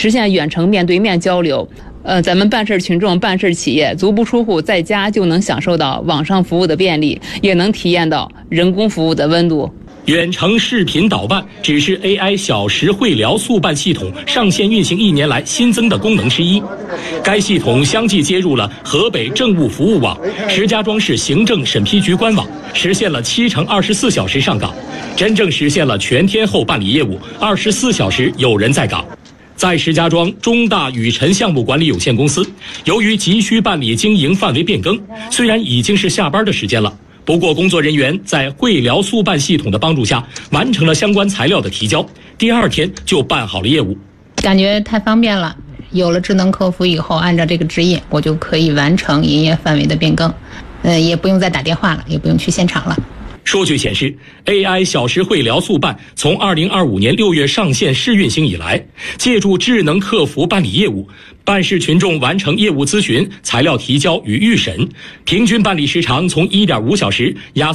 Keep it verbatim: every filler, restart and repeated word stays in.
实现远程面对面交流。呃，咱们办事群众、办事企业足不出户，在家就能享受到网上服务的便利，也能体验到人工服务的温度。 远程视频导办只是 A I 小时会聊速办系统上线运行一年来新增的功能之一。该系统相继接入了河北政务服务网、石家庄市行政审批局官网，实现了七乘二十四小时上岗，真正实现了全天候办理业务，二十四小时有人在岗。在石家庄中大雨辰项目管理有限公司，由于急需办理经营范围变更，虽然已经是下班的时间了，不过工作人员在会聊速办系统的帮助下，完成了相关材料的提交，第二天就办好了业务。 感觉太方便了，有了智能客服以后，按照这个指引，我就可以完成营业范围的变更，呃，也不用再打电话了，也不用去现场了。 数据显示 ，A I 小时会聊速办从二零二五年六月上线试运行以来，借助智能客服办理业务，办事群众完成业务咨询、材料提交与预审，平均办理时长从一点五小时压。